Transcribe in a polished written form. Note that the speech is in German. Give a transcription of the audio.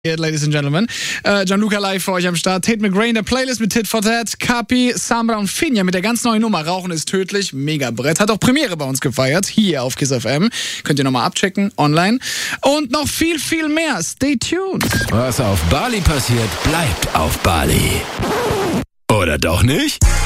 Ladies and Gentlemen. Gianluca live für euch am Start. Tate McRae in der Playlist mit Tit for Tat. Kapi, Samra und Finja mit der ganz neuen Nummer. Rauchen ist tödlich. Mega Brett. Hat auch Premiere bei uns gefeiert. Hier auf KISS FM. Könnt ihr nochmal abchecken. Online. Und noch viel, viel mehr. Stay tuned. Was auf Bali passiert, bleibt auf Bali. Oder doch nicht?